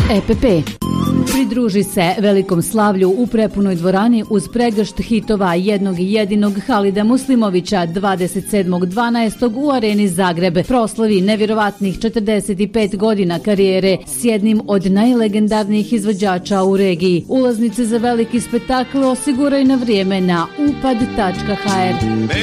EPP. Pridruži se velikom slavlju u prepunoj dvorani uz pregršt hitova jednog i jedinog Halida Muslimovića 27.12. u Areni Zagreb. Proslavi nevjerovatnih 45 godina karijere s jednim od najlegendarnijih izvođača u regiji. Ulaznice za veliki spektakl osiguraj na vrijeme na upad.hr.